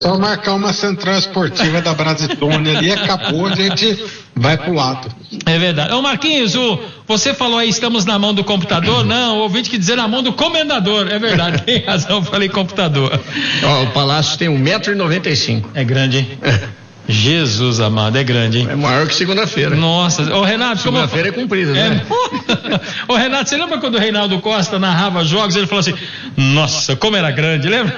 Só marcar uma central esportiva da Brasitone ali, acabou, a gente vai pro lado. É verdade. Ô Marquinhos, você falou aí, estamos na mão do computador? Não, o ouvinte que dizer na mão do comendador. É verdade, tem razão, eu falei computador. Ó, o Palácio tem 1,95 m. É grande, hein? Jesus amado, é grande, hein? É maior que segunda-feira. Nossa, ô Renato, segunda-feira é comprida, né? Ô Renato, você lembra quando o Reinaldo Costa narrava jogos, ele falou assim, nossa, como era grande, lembra?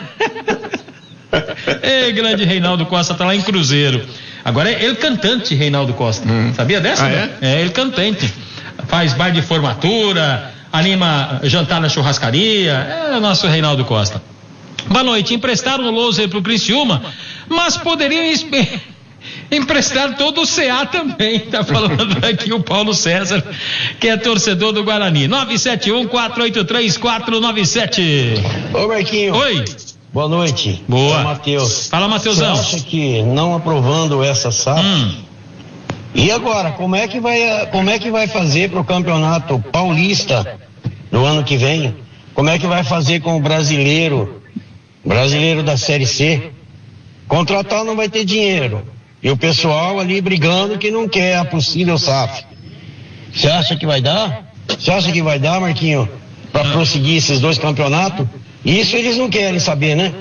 Ei, grande Reinaldo Costa, tá lá em Cruzeiro. Agora é ele cantante, Reinaldo Costa. Sabia dessa? É ele cantante. Faz bar de formatura, anima jantar na churrascaria. É o nosso Reinaldo Costa. Boa noite. Emprestaram o Loser pro Criciúma, mas poderiam emprestar todo o CA também. Tá falando aqui o Paulo César, que é torcedor do Guarani. 971-483-497. Ô Marquinho. Oi. Boa noite. Boa. É Matheus. Fala, Matheusão. Você acha que não aprovando essa SAF, e agora, como é que vai fazer pro Campeonato Paulista no ano que vem? Como é que vai fazer com o brasileiro da Série C? Contratar não vai ter dinheiro. E o pessoal ali brigando que não quer a possível SAF. Você acha que vai dar? Você acha que vai dar, Marquinho, para prosseguir esses dois campeonatos? Isso eles não querem saber, né?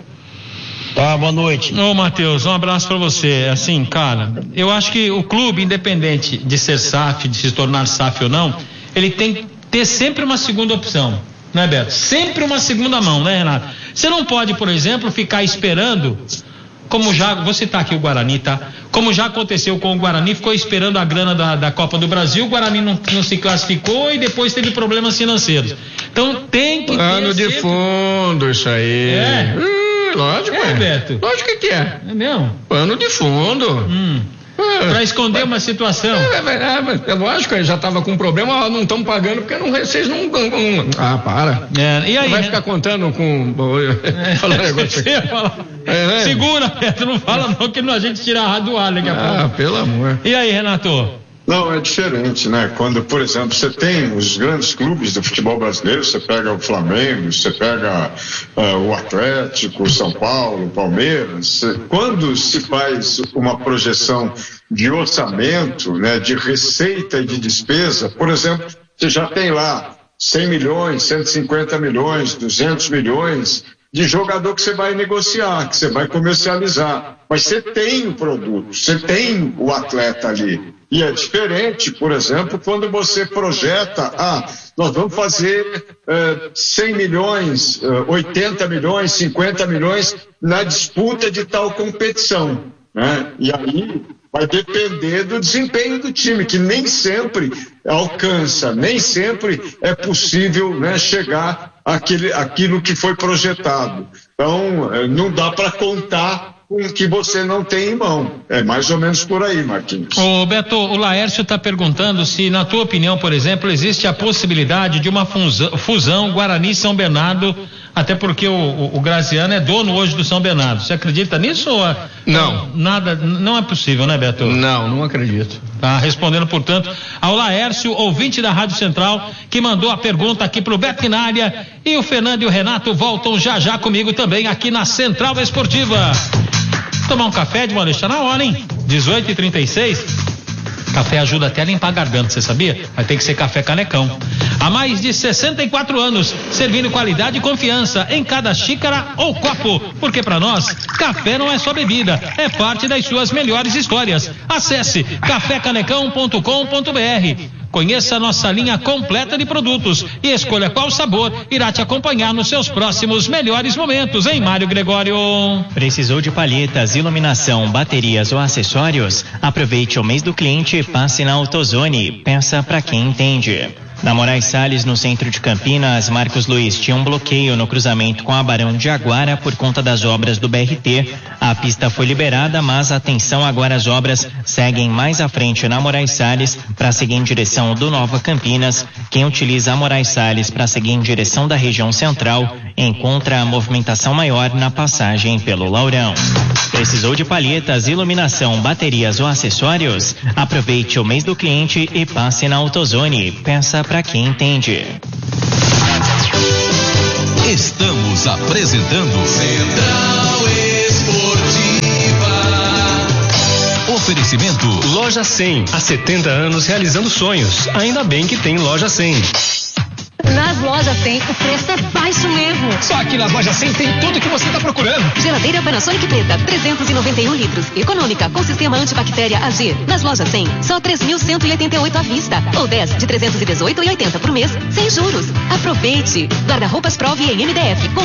Tá, boa noite. Ô Matheus, um abraço pra você. Assim, cara, eu acho que o clube, independente de ser SAF, de se tornar SAF ou não, ele tem que ter sempre uma segunda opção, né, Beto? Sempre uma segunda mão, né, Renato? Você não pode, por exemplo, ficar esperando, como já, vou citar aqui o Guarani, tá? Como já aconteceu com o Guarani, ficou esperando a grana da Copa do Brasil, o Guarani não se classificou e depois teve problemas financeiros. Então tem que ter Pano de fundo, isso aí. Lógico, Beto. Lógico que é. É mesmo? Pano de fundo. Para esconder uma situação. É lógico, ele já estava com problema, não estão pagando porque vocês não. Ah, para. E aí? Vai ficar contando com. Falar um negócio aqui. Segura, Beto, não fala não, que a gente tira a do ar daqui a pouco. Ah, pelo amor. E aí, Renato? Não, é diferente, né? Quando, por exemplo, você tem os grandes clubes do futebol brasileiro, você pega o Flamengo, você pega o Atlético, o São Paulo, o Palmeiras, quando se faz uma projeção de orçamento, né, de receita e de despesa, por exemplo, você já tem lá 100 milhões, 150 milhões, 200 milhões de jogador que você vai negociar, que você vai comercializar, mas você tem o produto, você tem o atleta ali. E é diferente, por exemplo, quando você projeta, nós vamos fazer 100 milhões, 80 milhões, 50 milhões na disputa de tal competição, né? E aí vai depender do desempenho do time, que nem sempre alcança, nem sempre é possível, né, chegar àquilo que foi projetado. Então, não dá para contar com o que você não tem em mão. É mais ou menos por aí, Marquinhos. Ô Beto, o Laércio está perguntando se, na tua opinião, por exemplo, existe a possibilidade de uma fusão Guarani-São Bernardo, até porque o Graziano é dono hoje do São Bernardo. Você acredita nisso? Ou não. Nada, não é possível, né, Beto? Não acredito. Tá respondendo, portanto, ao Laércio, ouvinte da Rádio Central, que mandou a pergunta aqui pro Beto na área, e o Fernando e o Renato voltam já comigo também aqui na Central Esportiva. Tomar um café de deixar na hora, hein? 18h36. Café ajuda até a limpar a garganta, você sabia? Vai ter que ser café canecão. Há mais de 64 anos, servindo qualidade e confiança em cada xícara ou copo. Porque para nós, café não é só bebida, é parte das suas melhores histórias. Acesse cafécanecão.com.br. Conheça a nossa linha completa de produtos e escolha qual sabor irá te acompanhar nos seus próximos melhores momentos, hein, Mário Gregório? Precisou de palhetas, iluminação, baterias ou acessórios? Aproveite o mês do cliente e passe na AutoZone. Peça para quem entende. Na Moraes Salles, no centro de Campinas, Marcos Luiz tinha um bloqueio no cruzamento com a Barão de Aguara por conta das obras do BRT. A pista foi liberada, mas atenção, agora as obras seguem mais à frente na Moraes Salles para seguir em direção do Nova Campinas. Quem utiliza a Moraes Salles para seguir em direção da região central encontra a movimentação maior na passagem pelo Laurão. Precisou de palhetas, iluminação, baterias ou acessórios? Aproveite o mês do cliente e passe na AutoZone. Peça para quem entende. Estamos apresentando Central Esportiva. Oferecimento Loja 100, há 70 anos realizando sonhos. Ainda bem que tem Loja 100. Nas lojas 100, o preço é baixo mesmo. Só aqui nas lojas 100 tem tudo que você está procurando. Geladeira Panasonic preta, 391 litros. Econômica, com sistema antibactéria AG. Nas lojas 100, só 3.188 à vista. Ou 10 de 318,80 por mês, sem juros. Aproveite. Guarda-roupas Prove em MDF.